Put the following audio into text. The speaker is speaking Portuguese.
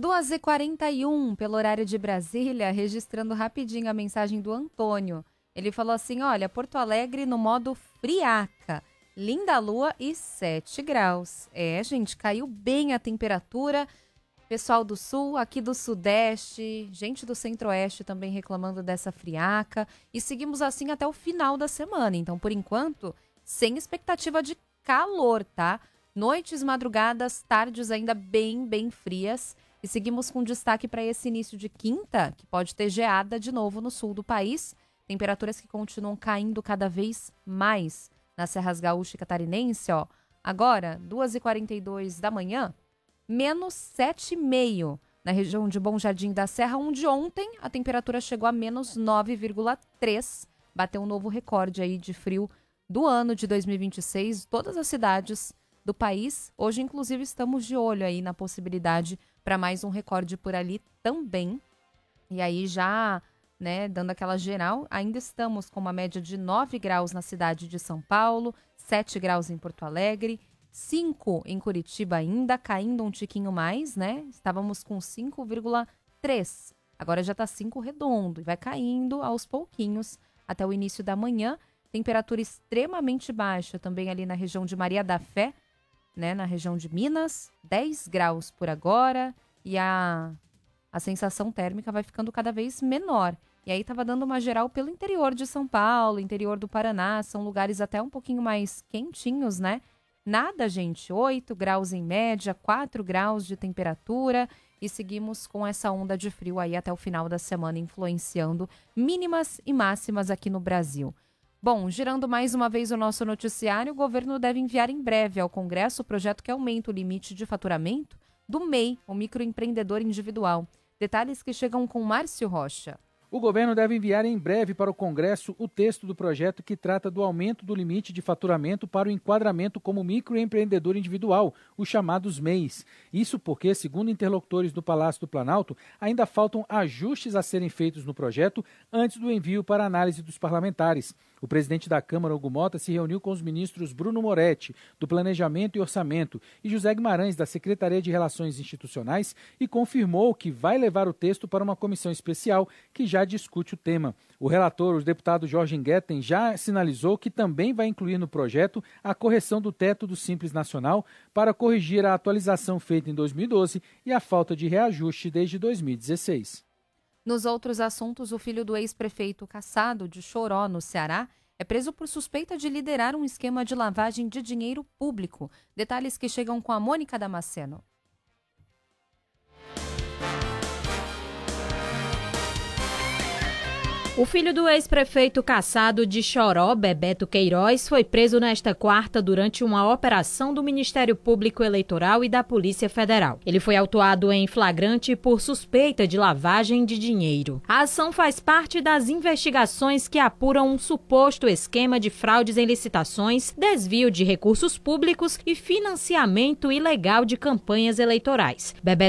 2h41 pelo horário de Brasília, registrando rapidinho a mensagem do Antônio. Ele falou assim, olha, Porto Alegre no modo friaca, linda lua e 7 graus. Gente, caiu bem a temperatura. Pessoal do sul, aqui do sudeste, gente do centro-oeste também reclamando dessa friaca. E seguimos assim até o final da semana. Então, por enquanto, sem expectativa de calor, tá? Noites, madrugadas, tardes ainda bem frias. E seguimos com destaque para esse início de quinta, que pode ter geada de novo no sul do país. Temperaturas que continuam caindo cada vez mais nas Serras Gaúcha e Catarinense, ó. Agora, 2h42 da manhã, menos 7,5 na região de Bom Jardim da Serra, onde ontem a temperatura chegou a menos 9,3. Bateu um novo recorde aí de frio do ano de 2026. Todas as cidades do país. Hoje, inclusive, estamos de olho aí na possibilidade para mais um recorde por ali também. E aí já, né, dando aquela geral, ainda estamos com uma média de 9 graus na cidade de São Paulo, 7 graus em Porto Alegre, 5 em Curitiba ainda, caindo um tiquinho mais, né? Estávamos com 5,3. Agora já está 5 redondo e vai caindo aos pouquinhos até o início da manhã. Temperatura extremamente baixa também ali na região de Maria da Fé, né, na região de Minas, 10 graus por agora, e a sensação térmica vai ficando cada vez menor. E aí estava dando uma geral pelo interior de São Paulo, interior do Paraná, são lugares até um pouquinho mais quentinhos, né? Nada, gente, 8 graus em média, 4 graus de temperatura, e seguimos com essa onda de frio aí até o final da semana, influenciando mínimas e máximas aqui no Brasil. Bom, girando mais uma vez o nosso noticiário, o governo deve enviar em breve ao Congresso o projeto que aumenta o limite de faturamento do MEI, o microempreendedor individual. Detalhes que chegam com Márcio Rocha. O governo deve enviar em breve para o Congresso o texto do projeto que trata do aumento do limite de faturamento para o enquadramento como microempreendedor individual, os chamados MEIs. Isso porque, segundo interlocutores do Palácio do Planalto, ainda faltam ajustes a serem feitos no projeto antes do envio para análise dos parlamentares. O presidente da Câmara, Hugo Mota, se reuniu com os ministros Bruno Moretti, do Planejamento e Orçamento, e José Guimarães, da Secretaria de Relações Institucionais, e confirmou que vai levar o texto para uma comissão especial que já discute o tema. O relator, o deputado Jorge Ngueten, já sinalizou que também vai incluir no projeto a correção do teto do Simples Nacional para corrigir a atualização feita em 2012 e a falta de reajuste desde 2016. Nos outros assuntos, o filho do ex-prefeito cassado de Choró, no Ceará, é preso por suspeita de liderar um esquema de lavagem de dinheiro público. Detalhes que chegam com a Mônica Damasceno. O filho do ex-prefeito cassado de Choró, Bebeto Queiroz, foi preso nesta quarta durante uma operação do Ministério Público Eleitoral e da Polícia Federal. Ele foi autuado em flagrante por suspeita de lavagem de dinheiro. A ação faz parte das investigações que apuram um suposto esquema de fraudes em licitações, desvio de recursos públicos e financiamento ilegal de campanhas eleitorais. Bebeto